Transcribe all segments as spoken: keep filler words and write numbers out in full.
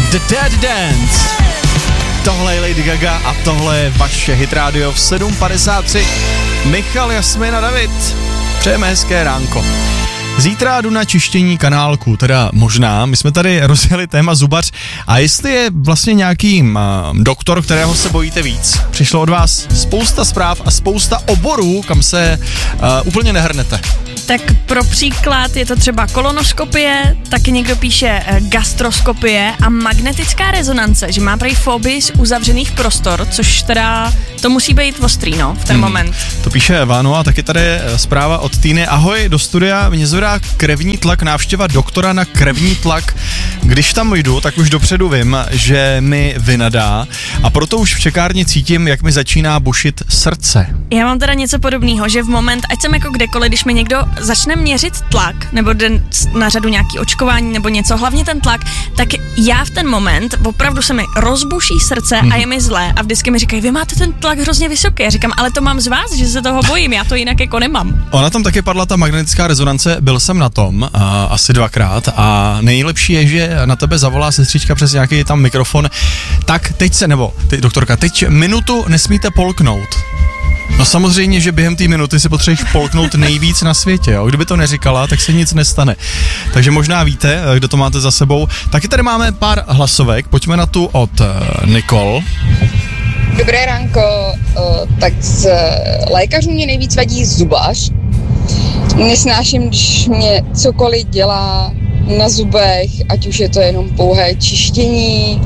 The Dead Dance. Tohle je Lady Gaga a tohle je vaše Hit Radio v sedm padesát tři. Michal, Jasmin a David. Přejeme hezké ránko. Zítra jdu na čištění kanálku, teda možná, my jsme tady rozjeli téma zubař a jestli je vlastně nějaký uh, doktor, kterého se bojíte víc. Přišlo od vás spousta zpráv a spousta oborů, kam se uh, úplně nehrnete. Tak pro příklad je to třeba kolonoskopie, taky někdo píše gastroskopie a magnetická rezonance, že má prý fobii z uzavřených prostor, což teda to musí být ostrý, no, v ten hmm. moment. To píše Váno a taky tady je zpráva od Týny. Ahoj, do studia mě zvedá krevní tlak, návštěva doktora na krevní tlak. Když tam jdu, tak už dopředu vím, že mi vynadá a proto už v čekárně cítím, jak mi začíná bušit srdce. Já mám teda něco podobného, že v moment, ať jsem jako kdekoliv, když mi někdo začne měřit tlak, nebo jde na řadu nějaký očkování, nebo něco, hlavně ten tlak, tak já v ten moment opravdu se mi rozbuší srdce mm. a je mi zlé a vždycky mi říkají, vy máte ten tlak hrozně vysoký. Já říkám, ale to mám z vás, že se toho bojím, já to jinak jako nemám. Ona tam taky padla ta magnetická rezonance, byl jsem na tom a, asi dvakrát a nejlepší je, že na tebe zavolá sestřička přes nějaký tam mikrofon, tak teď se, nebo teď, doktorka, teď minutu nesmíte polknout. No samozřejmě, že během té minuty si potřebuješ polknout nejvíc na světě, jo? Kdyby to neříkala, tak se nic nestane. Takže možná víte, kdo to máte za sebou. Taky tady máme pár hlasovek, pojďme na tu od uh, Nicole. Dobré ránko, uh, tak z lékařů mě nejvíc vadí zubař. Nesnáším, když mě cokoliv dělá na zubech, ať už je to jenom pouhé čištění,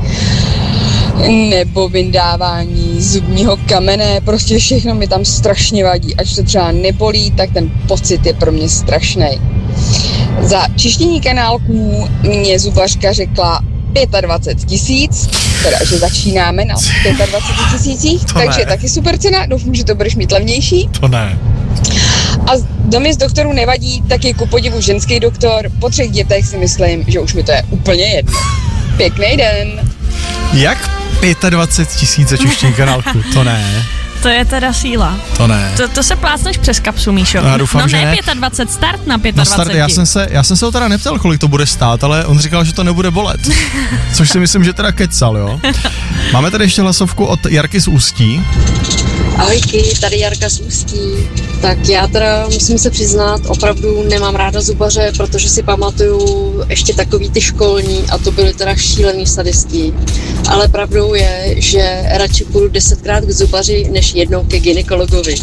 nebo vyndávání zubního kamene, prostě všechno mi tam strašně vadí. Ať to třeba nebolí, tak ten pocit je pro mě strašný. Za čištění kanálků mě zubařka řekla dvacet pět tisíc, teda že začínáme na dvacet pět tisících, takže ne. Taky super cena, doufám, že to budeš mít levnější. To ne. A domy z doktorů nevadí, tak je ku podivu ženský doktor, po třech dětech si myslím, že už mi to je úplně jedno. Pěkný den. Jak dvacet pět tisíc za čištění kanálku? To ne. To je teda síla. To ne. To, to se plácneš přes kapsu, Míšo. No, já doufám, no že ne, ne. dvacet pět, start na dvacet pět. No start, já jsem, se, já jsem se ho teda neptal, kolik to bude stát, ale on říkal, že to nebude bolet. Což si myslím, že teda kecal, jo. Máme tady ještě hlasovku od Jarky z Ústí. Ahojky, tady Jarka z Ústí. Tak já teda musím se přiznat, opravdu nemám ráda zubaře, protože si pamatuju ještě takový ty školní a to byly teda šílený sadisti. Ale pravdou je, že radši půjdu desetkrát k zubaři, než jednou ke gynekologovi.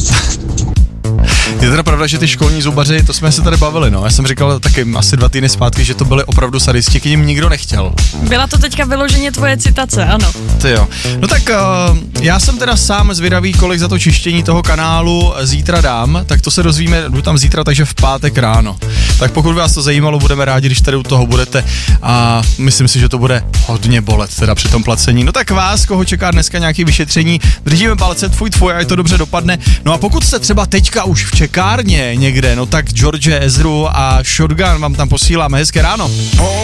Je teda pravda, že ty školní zubaři, to jsme se tady bavili, no. Já jsem říkal taky asi dva týdny zpátky, že to byly opravdu sadisti, k nim nikdo nechtěl. Byla to teďka vyloženě tvoje citace, ano. Ty jo. No tak uh, já jsem teda sám zvědavý, kolik za to čištění toho kanálu zítra dám, tak to se dozvíme, jdu tam zítra, takže v pátek ráno. Tak pokud vás to zajímalo, budeme rádi, když tady u toho budete a myslím si, že to bude hodně bolet teda při tom placení. No tak vás, koho čeká dneska nějaký vyšetření, držíme palce, tvůj, tvůj, ať to dobře dopadne. No a pokud jste třeba teďka už v čekárně někde, no tak George Ezru a Shotgun vám tam posíláme. Hezké ráno.